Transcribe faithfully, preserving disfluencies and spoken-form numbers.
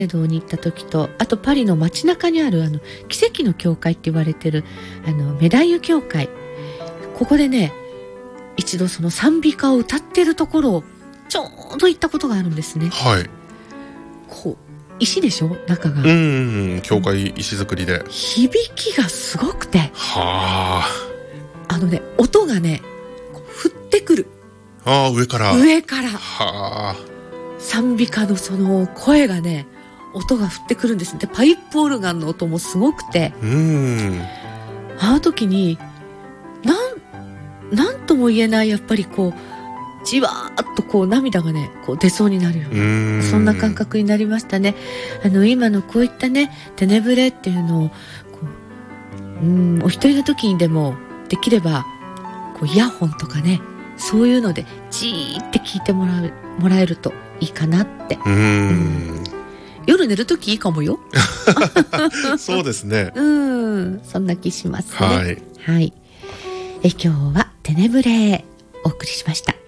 道に行った時と、あとパリの街中にあるあの奇跡の教会って言われてるあのメダイユ教会、ここでね一度その賛美歌を歌ってるところをちょうど行ったことがあるんですね。 はい。 こう石でしょ、中が。 うん、教会石造りで響きがすごくて、 はあ、 あのね音がね降ってくる。 ああ、上から上からはあ、 賛美歌のその声がね、音が降ってくるんです。でパイプオルガンの音もすごくて、 うん、 あの時になんなんとも言えない、やっぱりこうじわーっとこう涙がねこう出そうになるような、うん、そんな感覚になりましたね。あの今のこういったねテネブレっていうのをこう、うん、お一人の時にでもできればこうイヤホンとかね、そういうのでじーって聞いてもらうもらえるといいかなって。 うん、うん、 夜寝るときいいかもよ。 そうですね。 うん、そんな気しますね。 はい。 はい。え今日はテネブレお送りしました。